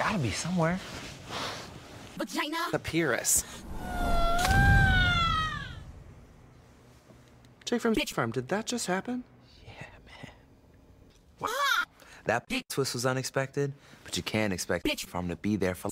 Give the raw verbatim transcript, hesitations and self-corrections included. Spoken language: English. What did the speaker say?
Gotta be somewhere. Vagina. Papyrus. Jay from Bitch Farm, did that just happen? Yeah, man. That twist was unexpected, but you can't expect Bitch Farm to be there for